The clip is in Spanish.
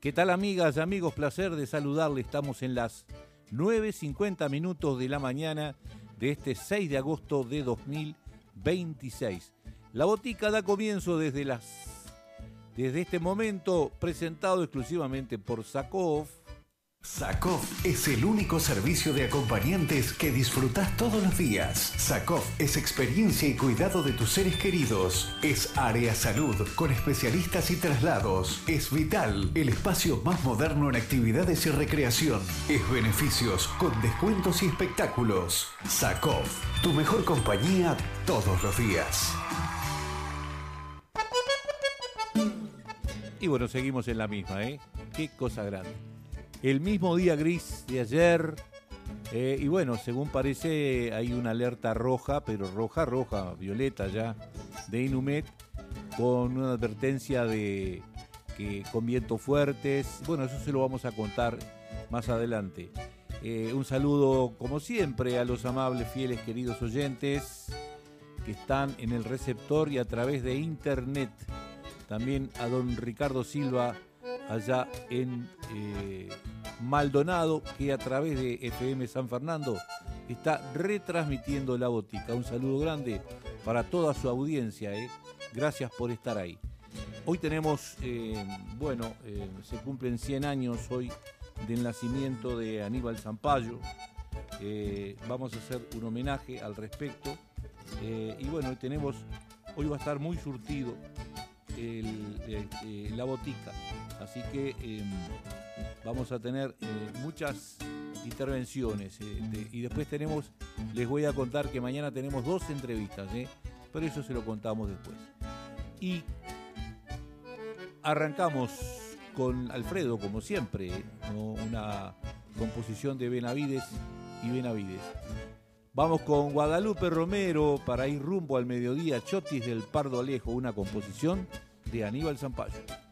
¿Qué tal, amigas, amigos? Placer de saludarle. Estamos en las 9:50 minutos de la mañana de este 6 de agosto de 2026. La botica da comienzo desde este momento, presentado exclusivamente por Sakov. Sakov es el único servicio de acompañantes que disfrutás todos los días. Sakov es experiencia y cuidado de tus seres queridos. Es Área Salud con especialistas y traslados. Es Vital, el espacio más moderno en actividades y recreación. Es Beneficios con descuentos y espectáculos. Sakov, tu mejor compañía todos los días. Y bueno, seguimos en la misma, ¿eh? Qué cosa grande. El mismo día gris de ayer, y bueno, según parece hay una alerta roja, pero roja, violeta ya, de Inumet, con una advertencia de que con vientos fuertes. Bueno, eso se lo vamos a contar más adelante. Un saludo, como siempre, a los amables, fieles, queridos oyentes que están en el receptor y a través de internet. También a don Ricardo Silva, allá en Maldonado, que a través de FM San Fernando está retransmitiendo La Botica. Un saludo grande para toda su audiencia, gracias por estar ahí. Hoy tenemos, se cumplen 100 años hoy del nacimiento de Aníbal Zampayo. Vamos a hacer un homenaje al respecto, y bueno, hoy va a estar muy surtido La Botica, así que vamos a tener muchas intervenciones, y después les voy a contar que mañana tenemos 2 entrevistas, pero eso se lo contamos después. Y arrancamos con Alfredo, como siempre, ¿no? Una composición de Benavides y Benavides. Vamos con Guadalupe Romero para ir rumbo al mediodía. Chotis del Pardo Alejo, una composición de Aníbal Zampayo.